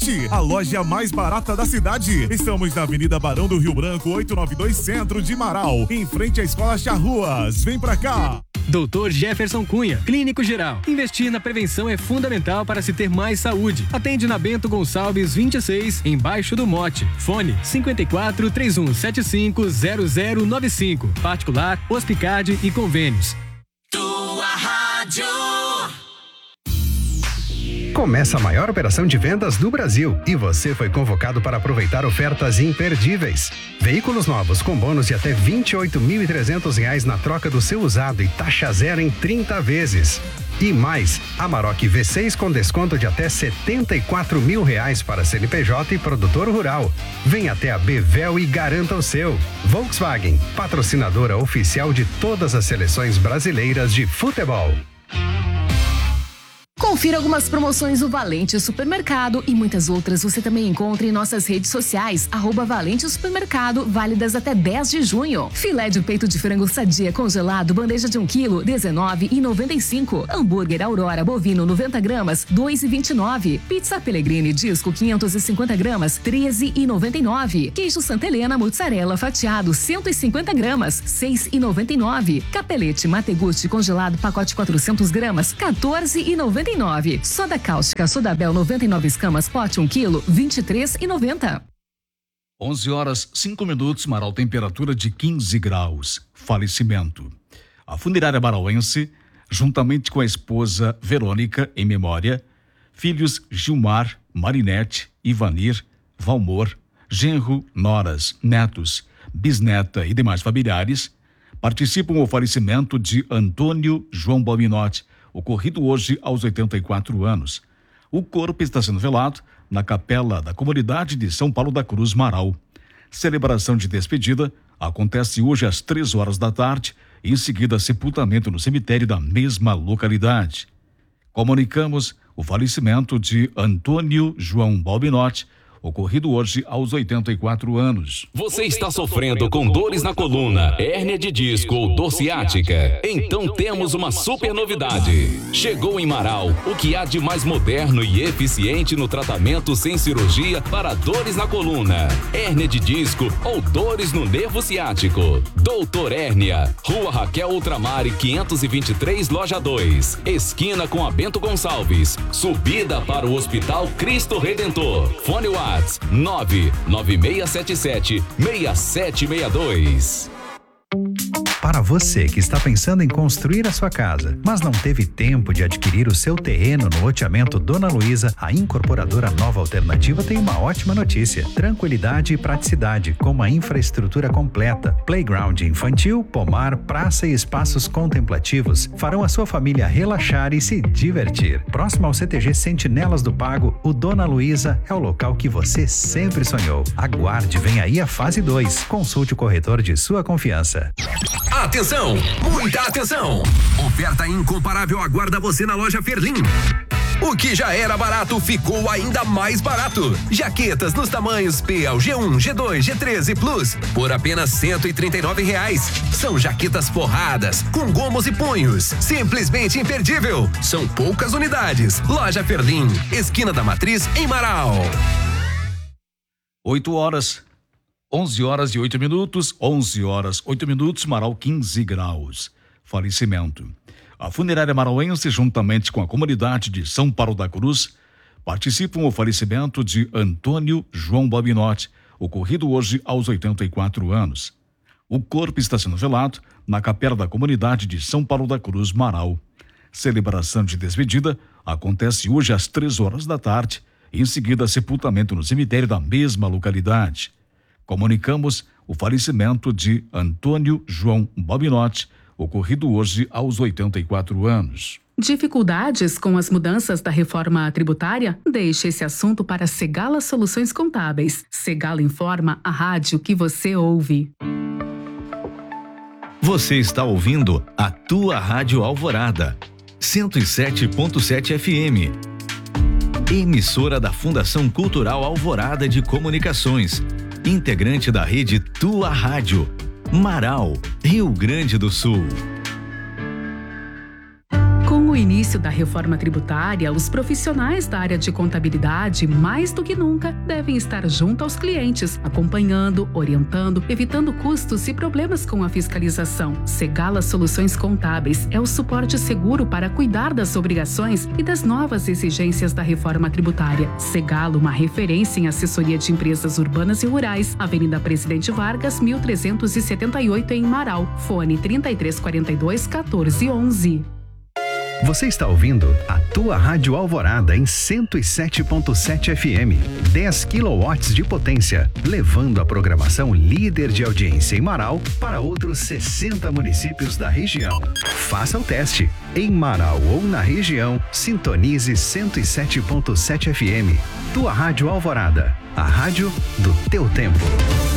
Forte, a loja mais barata da cidade. Estamos na Avenida Barão do Rio Branco, 892 Centro de Marau, em frente à Escola Charruas. Vem pra cá! Dr. Jefferson Cunha, Clínico Geral. Investir na prevenção é fundamental para se ter mais saúde. Atende na Bento Gonçalves 26, embaixo do Mote. Fone 54 3175 0095. Particular, Hospicard e convênios. Tua Rádio. Começa a maior operação de vendas do Brasil e você foi convocado para aproveitar ofertas imperdíveis. Veículos novos com bônus de até R$ 28.300 na troca do seu usado e taxa zero em 30 vezes. E mais, Amarok V6 com desconto de até R$ 74.000 para CNPJ e produtor rural. Venha até a Bevel e garanta o seu. Volkswagen, patrocinadora oficial de todas as seleções brasileiras de futebol. Confira algumas promoções do Valente Supermercado e muitas outras você também encontra em nossas redes sociais, @Valente Supermercado, válidas até 10 de junho. Filé de peito de frango sadia congelado, bandeja de 1 kg, R$19,95. Hambúrguer Aurora bovino 90 gramas, R$2,29. Pizza Pellegrini disco 550 gramas, R$13,99. Queijo Santa Helena mozzarella fatiado 150 gramas, R$6,99. Capelete Mategusti congelado pacote 400 gramas, R$14,99. Soda cáustica Sodabel 99 escamas, pote 1 kg, R$23,90. 11h05, Marau, temperatura de 15 graus. Falecimento. A funerária marauense, juntamente com a esposa Verônica, em memória, filhos Gilmar, Marinete, Ivanir, Valmor, genro, noras, netos, bisneta e demais familiares, participam do falecimento de Antônio João Balbinotti, ocorrido hoje aos 84 anos. O corpo está sendo velado na capela da comunidade de São Paulo da Cruz, Marau. Celebração de despedida acontece hoje às 3 horas da tarde e em seguida sepultamento no cemitério da mesma localidade. Comunicamos o falecimento de Antônio João Balbinotti, ocorrido hoje aos 84 anos. Você está sofrendo com dores na coluna, hérnia de disco ou dor ciática? Então temos uma super novidade. Chegou em Marau o que há de mais moderno e eficiente no tratamento sem cirurgia para dores na coluna, hérnia de disco ou dores no nervo ciático. Doutor Hérnia, Rua Raquel Ultramar 523, Loja 2, esquina com a Bento Gonçalves, subida para o Hospital Cristo Redentor. Fone WhatsApp 99677-6762. Para você que está pensando em construir a sua casa, mas não teve tempo de adquirir o seu terreno no loteamento Dona Luísa, a incorporadora Nova Alternativa tem uma ótima notícia: tranquilidade e praticidade, com uma infraestrutura completa, playground infantil, pomar, praça e espaços contemplativos farão a sua família relaxar e se divertir. Próximo ao CTG Sentinelas do Pago, o Dona Luísa é o local que você sempre sonhou. Aguarde, vem aí a fase 2. Consulte o corretor de sua confiança. Atenção, muita atenção! Oferta incomparável aguarda você na loja Ferlim. O que já era barato ficou ainda mais barato. Jaquetas nos tamanhos P ao G1, G2, G13 Plus por apenas R$139. São jaquetas forradas, com gomos e punhos. Simplesmente imperdível. São poucas unidades. Loja Ferlim, esquina da Matriz, em Marau. 11h08, Marau 15 graus. Falecimento. A funerária marauense, juntamente com a comunidade de São Paulo da Cruz, participam do falecimento de Antônio João Balbinotti, ocorrido hoje aos 84 anos. O corpo está sendo velado na capela da comunidade de São Paulo da Cruz, Marau. Celebração de despedida acontece hoje às 3 horas da tarde e em seguida sepultamento no cemitério da mesma localidade. Comunicamos o falecimento de Antônio João Balbinotti, ocorrido hoje aos 84 anos. Dificuldades com as mudanças da reforma tributária? Deixe esse assunto para Segala Soluções Contábeis. Segala Informa, a rádio que você ouve. Você está ouvindo a tua Rádio Alvorada, 107.7 FM. Emissora da Fundação Cultural Alvorada de Comunicações. Integrante da rede Tua Rádio, Marau, Rio Grande do Sul. Com o início da reforma tributária, os profissionais da área de contabilidade, mais do que nunca, devem estar junto aos clientes, acompanhando, orientando, evitando custos e problemas com a fiscalização. Segala Soluções Contábeis é o suporte seguro para cuidar das obrigações e das novas exigências da reforma tributária. Segala, uma referência em assessoria de empresas urbanas e rurais, Avenida Presidente Vargas, 1378 em Marau. Fone 3342-1411. Você está ouvindo a tua Rádio Alvorada em 107.7 FM, 10 kW de potência, levando a programação líder de audiência em Marau para outros 60 municípios da região. Faça o teste. Em Marau ou na região, sintonize 107.7 FM. Tua Rádio Alvorada, a rádio do teu tempo.